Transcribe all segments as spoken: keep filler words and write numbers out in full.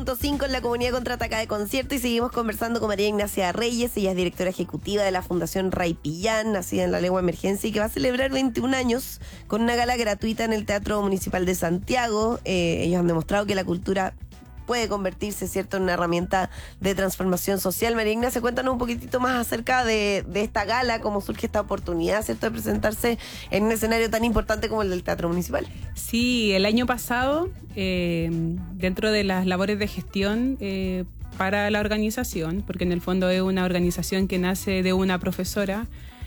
punto cinco en la comunidad contraataca de concierto y seguimos conversando con María Ignacia Reyes. Ella es directora ejecutiva de la Fundación Raipillán, nacida en la Legua Emergencia, y que va a celebrar veintiún años con una gala gratuita en el Teatro Municipal de Santiago. Eh, ellos han demostrado que la cultura puede convertirse, ¿cierto?, en una herramienta de transformación social. María Ignacia, cuéntanos un poquitito más acerca de, de esta gala, cómo surge esta oportunidad, ¿cierto?, de presentarse en un escenario tan importante como el del Teatro Municipal. Sí, el año pasado, eh, dentro de las labores de gestión eh, para la organización, porque en el fondo es una organización que nace de una profesora,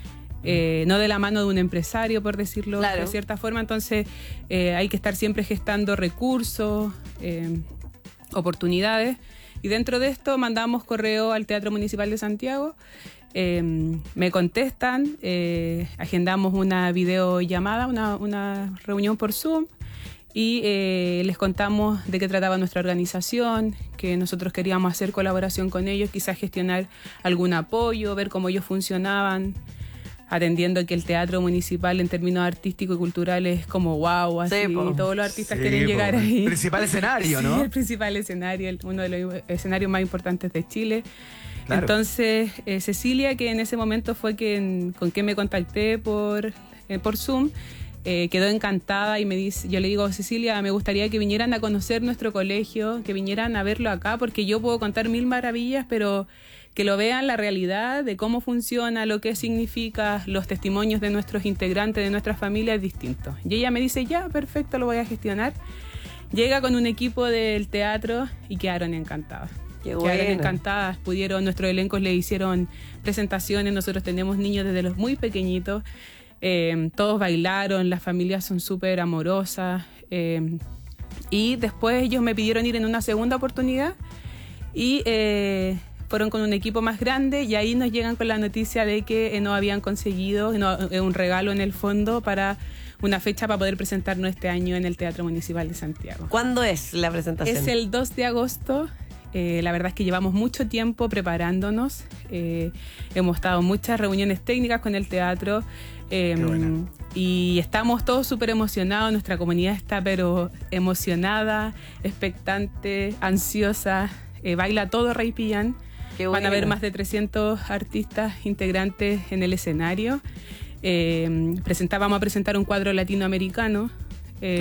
Eh, no de la mano de un empresario, por decirlo claro. de cierta forma, entonces eh, hay que estar siempre gestando recursos, eh, oportunidades, y dentro de esto mandamos correo al Teatro Municipal de Santiago, eh, me contestan, eh, agendamos una videollamada, una, una reunión por Zoom, y eh, les contamos de qué trataba nuestra organización, que nosotros queríamos hacer colaboración con ellos, quizás gestionar algún apoyo, ver cómo ellos funcionaban, atendiendo que el teatro municipal en términos artísticos y culturales es como wow, así, sí, y todos los artistas sí, quieren llegar po. ahí. El principal escenario, sí, ¿no? el principal escenario, el, uno de los escenarios más importantes de Chile. Claro. Entonces, eh, Cecilia, que en ese momento fue quien, con quien me contacté por, eh, por Zoom, eh, quedó encantada y me dice, yo le digo, Cecilia, me gustaría que vinieran a conocer nuestro colegio, que vinieran a verlo acá, porque yo puedo contar mil maravillas, pero que lo vean la realidad de cómo funciona, lo que significa, los testimonios de nuestros integrantes, de nuestras familias, es distinto. Y ella me dice, ya, perfecto, lo voy a gestionar. Llega con un equipo del teatro y quedaron encantadas. Qué quedaron bueno. encantadas, pudieron, nuestros elencos le hicieron presentaciones, nosotros tenemos niños desde los muy pequeñitos, eh, todos bailaron, las familias son súper amorosas, eh, y después ellos me pidieron ir en una segunda oportunidad y eh, fueron con un equipo más grande y ahí nos llegan con la noticia de que eh, no habían conseguido no, eh, un regalo en el fondo para una fecha para poder presentarnos este año en el Teatro Municipal de Santiago. ¿Cuándo es la presentación? Es el dos de agosto. Eh, la verdad es que llevamos mucho tiempo preparándonos. Eh, hemos estado en muchas reuniones técnicas con el teatro. Eh, y estamos todos súper emocionados. Nuestra comunidad está pero emocionada, expectante, ansiosa. Eh, baila todo Raipillán. Bueno. Van a haber más de trescientos artistas integrantes en el escenario. Eh, presenta, vamos a presentar un cuadro latinoamericano. Eh,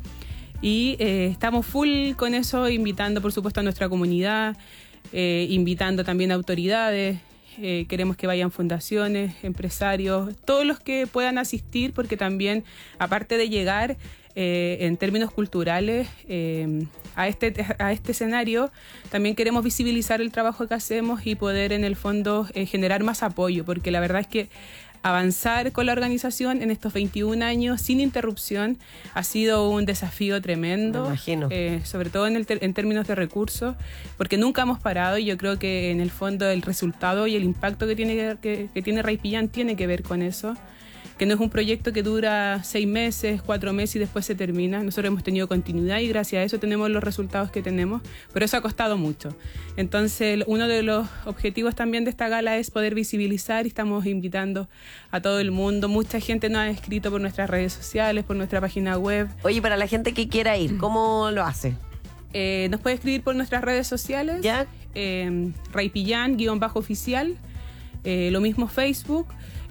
y eh, estamos full con eso, invitando por supuesto a nuestra comunidad, eh, invitando también a autoridades. Eh, queremos que vayan fundaciones, empresarios, todos los que puedan asistir, porque también, aparte de llegar eh, en términos culturales eh, a, este, a este escenario, también queremos visibilizar el trabajo que hacemos y poder en el fondo eh, generar más apoyo, porque la verdad es que avanzar con la organización en estos veintiún años sin interrupción ha sido un desafío tremendo. Me imagino. Eh, sobre todo en, el ter- en términos de recursos, porque nunca hemos parado y yo creo que en el fondo el resultado y el impacto que tiene, que, que tiene Raipillán tiene que ver con eso. Que no es un proyecto que dura seis meses, cuatro meses y después se termina. Nosotros hemos tenido continuidad y gracias a eso tenemos los resultados que tenemos, pero eso ha costado mucho. Entonces, uno de los objetivos también de esta gala es poder visibilizar y estamos invitando a todo el mundo. Mucha gente nos ha escrito por nuestras redes sociales, por nuestra página web. Oye, para la gente que quiera ir, ¿cómo lo hace? Eh, nos puede escribir por nuestras redes sociales. ¿Ya? Eh, Raipillán-oficial, eh, lo mismo Facebook.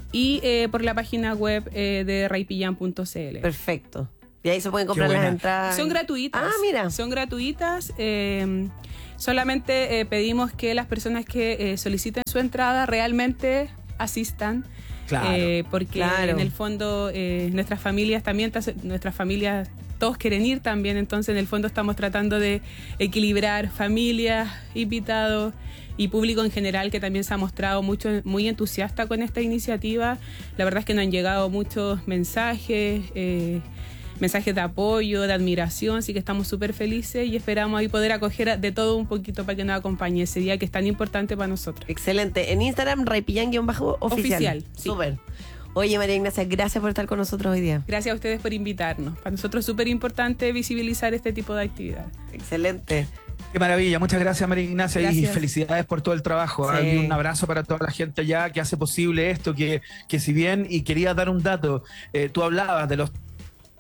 Y eh, por la página web eh, de raipillán punto c l. Perfecto. Y ahí se pueden comprar las entradas. Son gratuitas. Ah, mira. Son gratuitas. Eh, solamente eh, pedimos que las personas que eh, soliciten su entrada realmente asistan. Claro. Eh, porque claro. en el fondo eh, nuestras familias también, nuestras familias, todos quieren ir también. Entonces en el fondo estamos tratando de equilibrar familias, invitados y público en general, que también se ha mostrado mucho, muy entusiasta con esta iniciativa. La verdad es que nos han llegado muchos mensajes, eh, mensajes de apoyo, de admiración, así que estamos súper felices y esperamos ahí poder acoger de todo un poquito para que nos acompañe ese día que es tan importante para nosotros. Excelente. En Instagram, Raipillán-oficial. Oficial, sí. Súper. Oye, María Ignacia, gracias por estar con nosotros hoy día. Gracias a ustedes por invitarnos. Para nosotros es súper importante visibilizar este tipo de actividades. Excelente. Qué maravilla, muchas gracias María Ignacia. Gracias. Y felicidades por todo el trabajo. Sí. Y un abrazo para toda la gente allá que hace posible esto, que, que si bien, y quería dar un dato, eh, tú hablabas de los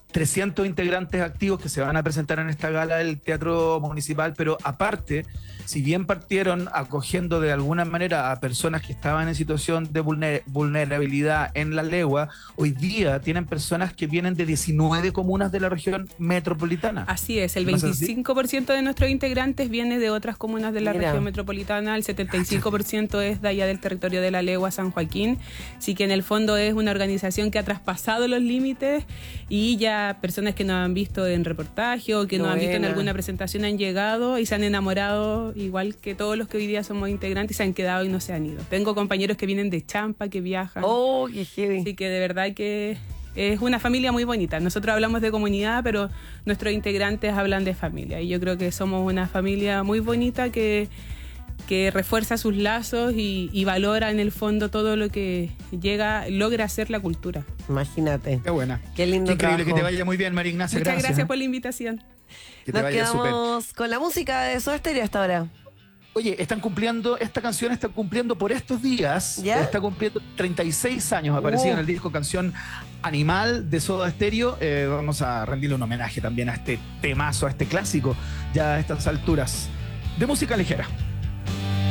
trescientos integrantes activos que se van a presentar en esta gala del Teatro Municipal, pero aparte, si bien partieron acogiendo de alguna manera a personas que estaban en situación de vulner- vulnerabilidad en La Legua, hoy día tienen personas que vienen de diecinueve comunas de la región metropolitana. Así es, el veinticinco por ciento de nuestros integrantes viene de otras comunas de la Mira. región metropolitana, el setenta y cinco por ciento es de allá del territorio de La Legua, San Joaquín, así que en el fondo es una organización que ha traspasado los límites y ya personas que nos han visto en reportaje o que nos han visto en alguna presentación han llegado y se han enamorado igual que todos los que hoy día somos integrantes y se han quedado y no se han ido. Tengo compañeros que vienen de Champa, que viajan. Oh, qué heavy. Así que de verdad que es una familia muy bonita. Nosotros hablamos de comunidad, pero nuestros integrantes hablan de familia y yo creo que somos una familia muy bonita que que refuerza sus lazos y, y valora en el fondo todo lo que llega, logra hacer la cultura. Imagínate. Qué buena. Qué lindo. Qué increíble, trabajo. que te vaya muy bien, María Ignacia. Muchas gracias, gracias ¿eh? por la invitación. Que te Nos vaya quedamos súper. con la música de Soda Stereo hasta ahora. Oye, están cumpliendo, esta canción está cumpliendo por estos días, ¿Ya? está cumpliendo treinta y seis años, aparecía Uh. en el disco Canción Animal de Soda Stereo. Eh, vamos a rendirle un homenaje también a este temazo, a este clásico, ya a estas alturas de música ligera.